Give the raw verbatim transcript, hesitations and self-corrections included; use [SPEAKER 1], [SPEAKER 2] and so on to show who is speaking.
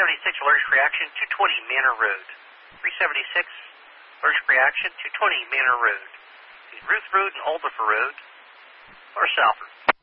[SPEAKER 1] seventy-six, allergic reaction, two twenty Manor Road. three seventy-six, allergic reaction, two twenty Manor Road. Ruth Road and Aldifer Road, or Salford.